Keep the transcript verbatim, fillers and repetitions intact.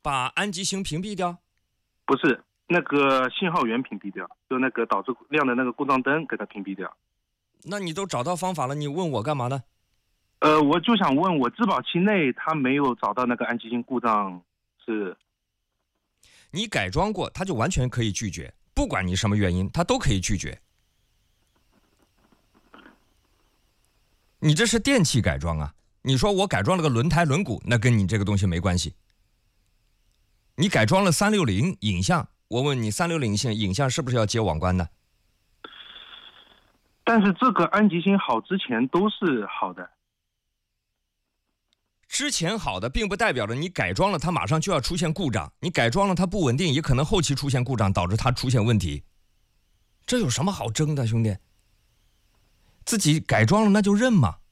把安吉星屏蔽掉？ 不是，那个信号源屏蔽掉，就那个导致亮的那个故障灯给它屏蔽掉。 那你都找到方法了，你问我干嘛呢？ 呃，我就想问，我质保期内它没有找到那个安吉星故障，是？ 你改装过，它就完全可以拒绝，不管你什么原因，它都可以拒绝。你这是电器改装啊？你说我改装了个轮胎轮毂，那跟你这个东西没关系。你改装了三六零影像，我问你，三六零影像是不是要接网关的？ 但是这个安吉星好之前都是好的。 之前好的并不代表着你改装了它马上就要出现故障，你改装了它不稳定，也可能后期出现故障，导致它出现问题。这有什么好争的，兄弟？自己改装了那就认嘛。